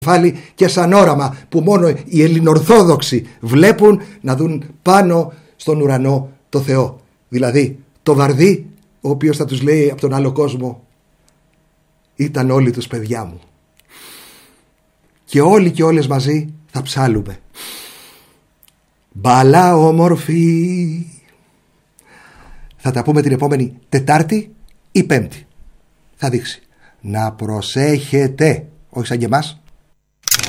κεφάλι και σαν όραμα που μόνο οι Ελληνορθόδοξοι βλέπουν, να δουν πάνω στον ουρανό το Θεό. Δηλαδή το Βαρδί, ο οποίος θα τους λέει από τον άλλο κόσμο, ήταν όλοι τους παιδιά μου. Και όλοι και όλες μαζί θα ψάλουμε. Μπαλά όμορφη. Θα τα πούμε την επόμενη Τετάρτη ή Πέμπτη. Θα δείξει. Να προσέχετε, όχι σαν και εμάς,